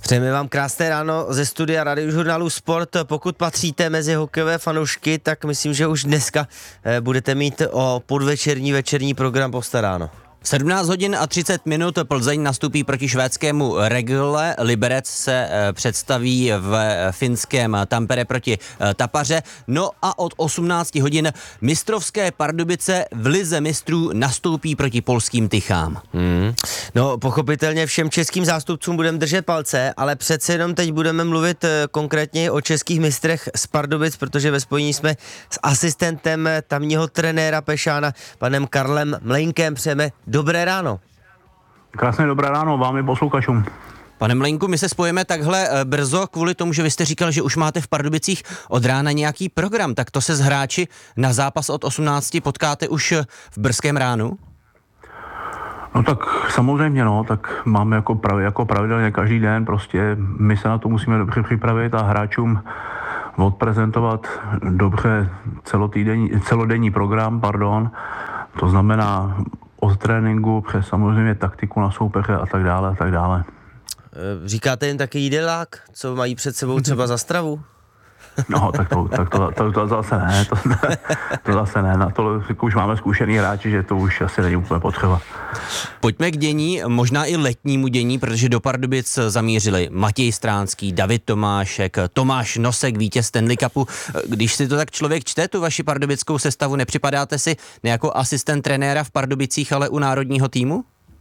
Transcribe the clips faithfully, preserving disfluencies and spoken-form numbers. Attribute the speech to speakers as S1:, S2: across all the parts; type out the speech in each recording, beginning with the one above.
S1: Přejeme vám krásné ráno ze studia Radiožurnálu Sport. Pokud patříte mezi hokejové fanoušky, tak myslím, že už dneska budete mít o podvečerní večerní program postaráno.
S2: sedmnáct hodin a třicet minut Plzeň nastoupí proti švédskému Rögle, Liberec se představí v finském Tampere proti Tapaře, no a od osmnáct hodin mistrovské Pardubice v lize mistrů nastoupí proti polským Tychám.
S1: Hmm. No pochopitelně všem českým zástupcům budeme držet palce, ale přece jenom teď budeme mluvit konkrétně o českých mistrech z Pardubic, protože ve spojení jsme s asistentem tamního trenéra Pešána, panem Karlem Mlejnkem. Přejeme dobré ráno.
S3: Krásné dobré ráno vám i posluchačům.
S2: Pane Mlejnku, my se spojíme takhle brzo kvůli tomu, že vy jste říkal, že už máte v Pardubicích od rána nějaký program, tak to se s hráči na zápas od osmnácti potkáte už v brzkém ránu?
S3: No tak samozřejmě, no, tak máme jako, prav, jako pravidelně každý den, prostě my se na to musíme dobře připravit a hráčům odprezentovat dobře celotýdenní, celodenní program, pardon, to znamená od tréninku přes samozřejmě taktiku na soupeře a tak dále a tak dále.
S1: Říkáte jim taky jídelák, co mají před sebou třeba za stravu?
S3: No, tak to, tak to, to, to zase ne, to, to zase ne, na to už máme zkušený hráči, že to už asi není úplně potřeba.
S2: Pojďme k dění, možná i letnímu dění, protože do Pardubic zamířili Matěj Stránský, David Tomášek, Tomáš Nosek, vítěz Stanley Cupu. Když si to tak člověk čte, tu vaši pardubickou sestavu, nepřipadáte si ne jako asistent trenéra v Pardubicích, ale u národního týmu?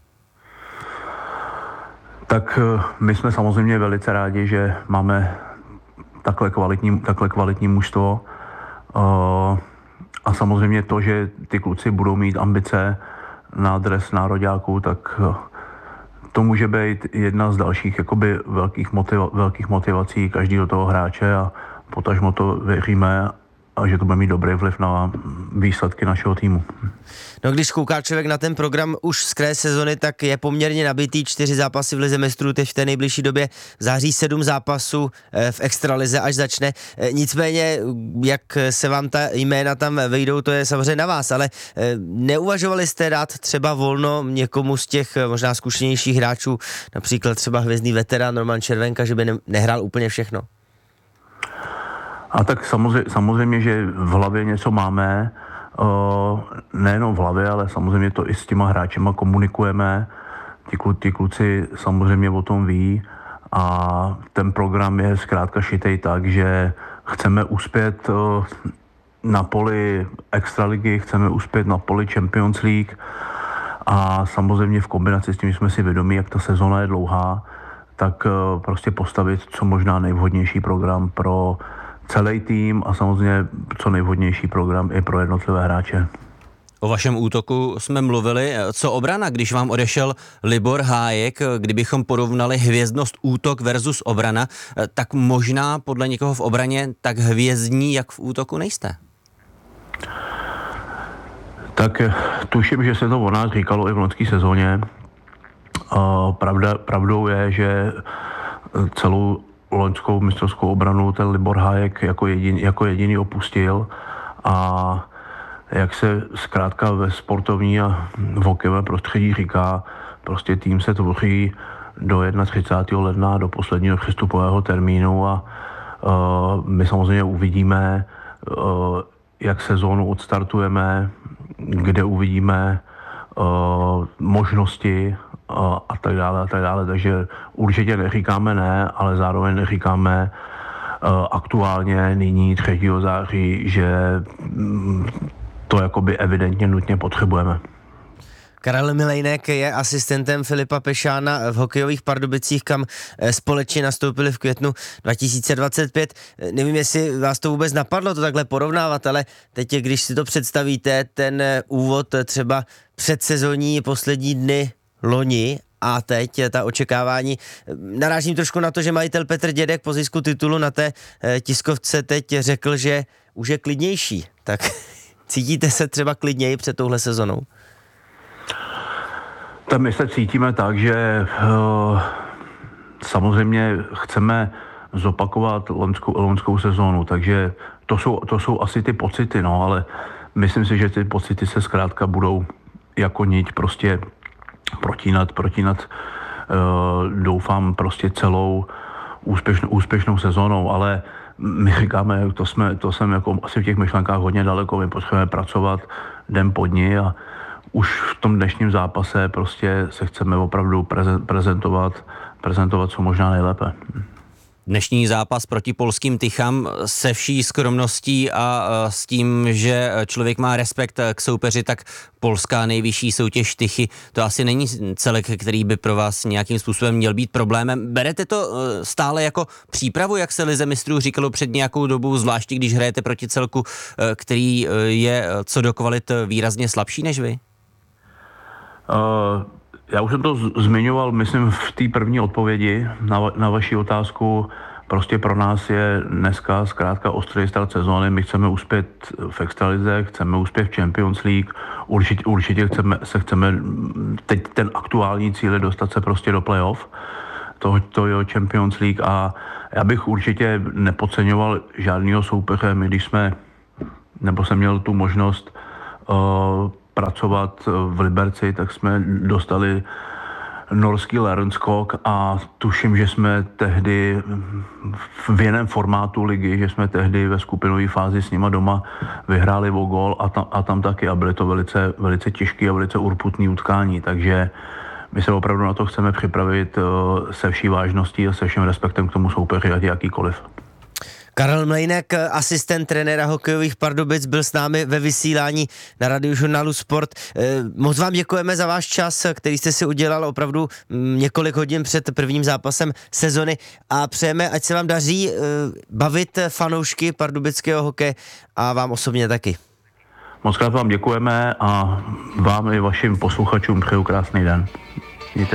S3: Tak my jsme samozřejmě velice rádi, že máme takhle kvalitní, takhle kvalitní mužstvo uh, a samozřejmě to, že ty kluci budou mít ambice na dres nároďáků, tak uh, to může být jedna z dalších jakoby velkých, motiva- velkých motivací každého toho hráče a potažmo to věříme a že to bude mít dobrý vliv na výsledky našeho týmu.
S1: No když kouká člověk na ten program už z kraje sezony, tak je poměrně nabitý, čtyři zápasy v lize mistrů, teď v té nejbližší době v září sedm zápasů v extralize, až začne. Nicméně, jak se vám ta jména tam vejdou, to je samozřejmě na vás, ale neuvažovali jste dát třeba volno někomu z těch možná zkušenějších hráčů, například třeba hvězdný veterán Roman Červenka, že by ne- nehrál úplně všechno?
S3: A tak samozřejmě, samozřejmě, že v hlavě něco máme, uh, nejenom v hlavě, ale samozřejmě to i s těma hráčema komunikujeme. Ti, klu, ti kluci samozřejmě o tom ví a ten program je zkrátka šitej tak, že chceme uspět uh, na poli extraligy, chceme uspět na poli Champions League a samozřejmě v kombinaci s tím jsme si vědomí, jak ta sezona je dlouhá, tak uh, prostě postavit co možná nejvhodnější program pro celý tým a samozřejmě co nejvhodnější program i pro jednotlivé hráče.
S2: O vašem útoku jsme mluvili. Co obrana, když vám odešel Libor Hájek, kdybychom porovnali hvězdnost útok versus obrana, tak možná podle někoho v obraně tak hvězdní, jak v útoku nejste?
S3: Tak tuším, že se to o nás říkalo i v loňské sezóně. Pravda, pravdou je, že celou loňskou mistrovskou obranu ten Libor Hájek jako jediný, jako jediný opustil a jak se zkrátka ve sportovní a v hokejovém prostředí říká, prostě tým se tvoří do třicátého prvního ledna, do posledního přestupového termínu a uh, my samozřejmě uvidíme, uh, jak sezónu odstartujeme, kde uvidíme uh, možnosti a, a tak dále a tak dále, takže určitě neříkáme ne, ale zároveň neříkáme uh, aktuálně nyní třetího září, že um, to jakoby evidentně nutně potřebujeme.
S1: Karel Mlejnek je asistentem Filipa Pešána v hokejových Pardubicích, kam společně nastoupili v květnu dva tisíce dvacet pět. Nevím, jestli vás to vůbec napadlo to takhle porovnávat, ale teď, když si to představíte, ten úvod třeba předsezonní poslední dny loni a teď ta očekávání. Narážím trošku na to, že majitel Petr Dědek po zisku titulu na té tiskovce teď řekl, že už je klidnější. Tak cítíte se třeba klidněji před touhle sezonou?
S3: Tak my se cítíme tak, že uh, samozřejmě chceme zopakovat loňskou, loňskou sezónu, takže to jsou, to jsou asi ty pocity, no, ale myslím si, že ty pocity se zkrátka budou jako niť prostě protínat, protínat doufám prostě celou úspěšnou, úspěšnou sezónou, ale my říkáme, to, jsme, to jsem jako asi v těch myšlenkách hodně daleko, my potřebujeme pracovat den po dni a už v tom dnešním zápase prostě se chceme opravdu prezentovat, prezentovat co možná nejlépe.
S2: Dnešní zápas proti polským Tycham se vší skromností a s tím, že člověk má respekt k soupeři, tak polská nejvyšší soutěž Tychy, to asi není celek, který by pro vás nějakým způsobem měl být problémem. Berete to stále jako přípravu, jak se Lize mistrů říkalo před nějakou dobou, zvláště když hrajete proti celku, který je co do kvalit výrazně slabší než vy?
S3: Uh... Já už jsem to z- zmiňoval, myslím, v té první odpovědi na, va- na vaši otázku. Prostě pro nás je dneska zkrátka ostrý start sezóny. My chceme uspět v extralize, chceme uspět v Champions League. Určitě, určitě chceme, se chceme, teď ten aktuální cíl je dostat se prostě do playoff toho, toho Champions League a já bych určitě nepodceňoval žádného soupeře. My když jsme, nebo jsem měl tu možnost uh, pracovat v Liberci, tak jsme dostali norský Lørenskog a tuším, že jsme tehdy v jiném formátu ligy, že jsme tehdy ve skupinové fázi s nima doma vyhráli o gól a tam, a tam taky a byly to velice, velice těžké a velice urputné utkání, takže my se opravdu na to chceme připravit se vší vážností a se vším respektem k tomu soupeři, ať jakýkoliv.
S1: Karel Mlejnek, asistent trenéra hokejových Pardubic, byl s námi ve vysílání na Radiožurnálu Sport. Moc vám děkujeme za váš čas, který jste si udělal opravdu několik hodin před prvním zápasem sezony a přejeme, ať se vám daří bavit fanoušky pardubického hokeje a vám osobně taky.
S3: Moc krát vám děkujeme a vám i vašim posluchačům přeju krásný den.